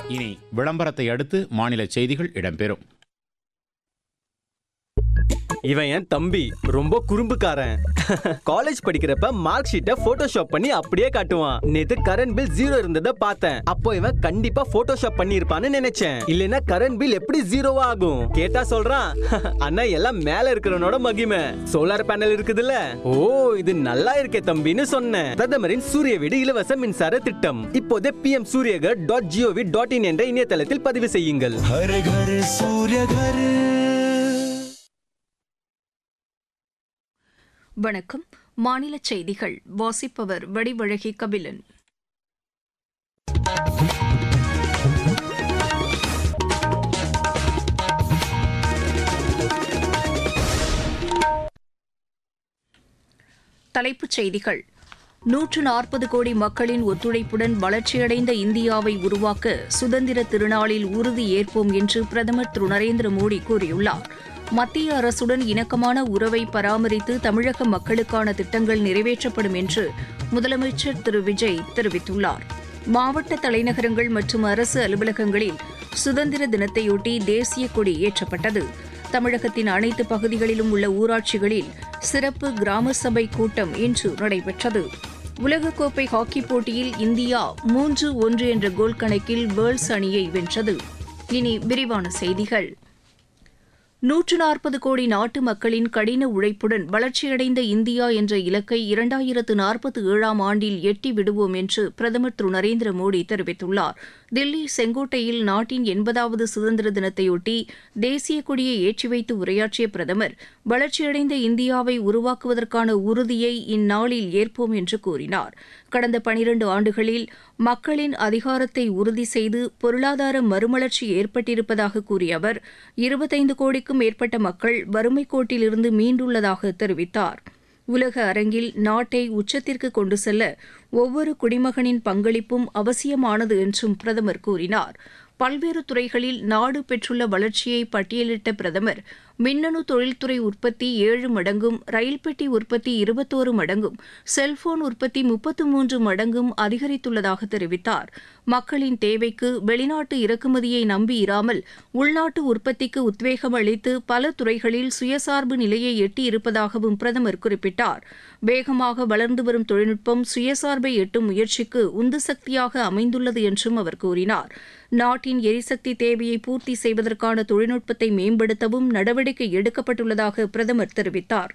இனி விளம்பரத்தை அடுத்து மாநில செய்திகள் இடம்பெறும். இவன் என் தம்பி, ரொம்ப குறும்புக்காரன். காலேஜ் படிக்கிறப்ப மார்க் ஷீட்டை போட்டோஷாப் பண்ணி அப்படியே காட்டுவான். நேத்து கரண்ட் பில் 0 இருந்ததை பார்த்தேன். அப்போ இவன் கண்டிப்பா போட்டோஷாப் பண்ணி இருப்பான்னு நினைச்சேன். இல்லைன்னா கரண்ட் பில் எப்படி 0 ஆகும்? கேட்டா சொல்றான், அண்ணா எல்லாம் மேல இருக்கிறவனோட மகிமை, சோலார் பேனல் இருக்குதுல்ல. ஓ, இது நல்லா இருக்கே தம்பின்னு சொன்னேன். பிரதமரின் சூரிய வீடு இலவச மின்சார திட்டம் இப்போதே pmsuryagar.gov.in என்ற இணையதளத்தில் பதிவு செய்யுங்கள். हर घर सूर्य घर. வணக்கம். மாநில செய்திகள் வாசிப்பவர் வடிவழகி கபிலன். தலைப்புச் செய்திகள். 140 கோடி மக்களின் ஒத்துழைப்புடன் வளர்ச்சியடைந்த இந்தியாவை உருவாக்க சுதந்திர திருநாளில் உறுதி ஏற்போம் என்று பிரதமர் திரு நரேந்திர மோடி கூறியுள்ளார். மத்திய அரசுடன் இணக்கமான உறவை பராமரித்து தமிழக மக்களுக்கான திட்டங்கள் நிறைவேற்றப்படும் என்று முதலமைச்சர் திரு விஜய் தெரிவித்துள்ளார். மாவட்ட தலைநகரங்கள் மற்றும் அரசு அலுவலகங்களில் சுதந்திர தினத்தையொட்டி தேசிய கொடி ஏற்றப்பட்டது. தமிழகத்தின் அனைத்து பகுதிகளிலும் உள்ள ஊராட்சிகளில் சிறப்பு கிராம சபை கூட்டம் இன்று நடைபெற்றது. உலகக்கோப்பை ஹாக்கி போட்டியில் இந்தியா 3-1 என்ற கோல் கணக்கில் வேல்ஸ் அணியை வென்றது. இனி விரிவான செய்திகள். 140 கோடி நாட்டு மக்களின் கடின உழைப்புடன் வளர்ச்சியடைந்த இந்தியா என்ற இலக்கை 2047ஆம் ஆண்டில் எட்டி விடுவோம் என்று பிரதமர் திரு நரேந்திர மோடி தெரிவித்துள்ளார். தில்லி செங்கோட்டையில் நாட்டின் 80வது சுதந்திர தினத்தையொட்டி தேசிய கொடியை ஏற்றி வைத்து உரையாற்றிய பிரதமர், வளர்ச்சியடைந்த இந்தியாவை உருவாக்குவதற்கான உறுதியை இந்நாளில் ஏற்போம் என்று கூறினார். கடந்த 12 ஆண்டுகளில் மக்களின் அதிகாரத்தை உறுதி செய்து பொருளாதார மறுமலர்ச்சி ஏற்பட்டிருப்பதாக கூறிய அவர், 25 கோடிக்கும் மேற்பட்ட மக்கள் வறுமைக் கோட்டிலிருந்து மீண்டுள்ளதாக தெரிவித்தார். உலக அரங்கில் நாட்டை உச்சத்திற்கு கொண்டு செல்ல ஒவ்வொரு குடிமகனின் பங்களிப்பும் அவசியமானது என்றும் பிரதமர் கூறினார். பல்வேறு துறைகளில் நாடு பெற்றுள்ள வளர்ச்சியை பட்டியலிட்ட பிரதமர், மின்னணு தொழில்துறை உற்பத்தி 7 மடங்கும், ரயில் பெட்டி உற்பத்தி 21 மடங்கும், செல்போன் உற்பத்தி 33 மடங்கும் அதிகரித்துள்ளதாக தெரிவித்தார். மக்களின் தேவைக்கு வெளிநாட்டு இறக்குமதியை நம்பியிராமல் உள்நாட்டு உற்பத்திக்கு உத்வேகம் அளித்து பல துறைகளில் சுயசார்பு நிலையை எட்டியிருப்பதாகவும் பிரதமர் குறிப்பிட்டார். வேகமாக வளர்ந்து வரும் தொழில்நுட்பம் சுயசார்பை எட்டும் முயற்சிக்கு உந்து சக்தியாக அமைந்துள்ளது என்றும் அவர் கூறினார். நாட்டின் எரிசக்தி தேவையை பூர்த்தி செய்வதற்கான தொழில்நுட்பத்தை மேம்படுத்தவும் நடவடிக்கை எடுக்கப்பட்டுள்ளதாக பிரதமர் தெரிவித்தார்.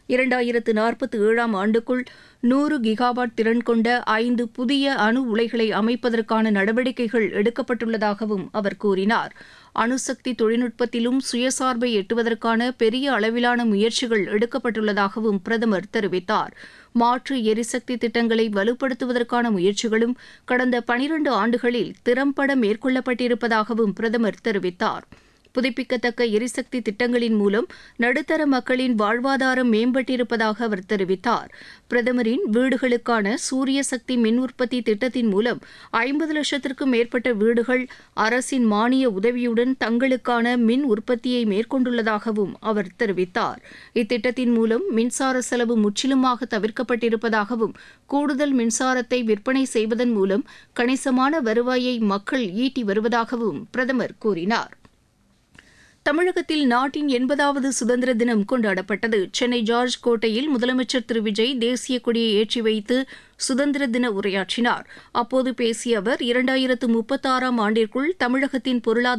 2047ஆம் ஆண்டுக்குள் 100 கிகாவாட் திறன் கொண்ட 5 புதிய அணு உலைகளை அமைப்பதற்கான நடவடிக்கைகள் எடுக்கப்பட்டுள்ளதாகவும் அவர் கூறினார். அணுசக்தி தொழில்நுட்பத்திலும் சுயசார்பை எட்டுவதற்கான பெரிய அளவிலான முயற்சிகள் எடுக்கப்பட்டுள்ளதாகவும் பிரதமர் தெரிவித்தார். மாற்று எரிசக்தி திட்டங்களை வலுப்படுத்துவதற்கான முயற்சிகளும் கடந்த 12 ஆண்டுகளில் திறம்பட மேற்கொள்ளப்பட்டிருப்பதாகவும் பிரதமர் தெரிவித்தார். புதுப்பிக்கத்தக்க எரிசக்தி திட்டங்களின் மூலம் நடுத்தர மக்களின் வாழ்வாதாரம் மேம்பட்டிருப்பதாக அவர் தெரிவித்தார். பிரதமரின் வீடுகளுக்கான சூரிய சக்தி மின் உற்பத்தி திட்டத்தின் மூலம் 50 லட்சத்திற்கும் மேற்பட்ட வீடுகள் அரசின் மானிய உதவியுடன் தங்களுக்கான மின் உற்பத்தியை மேற்கொண்டுள்ளதாகவும் அவர் தெரிவித்தார். இத்திட்டத்தின் மூலம் மின்சார செலவு முற்றிலுமாக தவிர்க்கப்பட்டிருப்பதாகவும், கூடுதல் மின்சாரத்தை விற்பனை செய்வதன் மூலம் கணிசமான வருவாயை மக்கள் ஈட்டி வருவதாகவும் பிரதமர் கூறினார். தமிழகத்தில் நாட்டின் 80வது சுதந்திர தினம் கொண்டாடப்பட்டது. சென்னை ஜார்ஜ் கோட்டையில் முதலமைச்சர் திரு விஜய் தேசிய கொடியை ஏற்றி வைத்து சுதந்திர தின உரையாற்றினார். அப்போது பேசிய அவர், 2036ஆம் ஆண்டிற்குள் தமிழகத்தின் பொருளாதார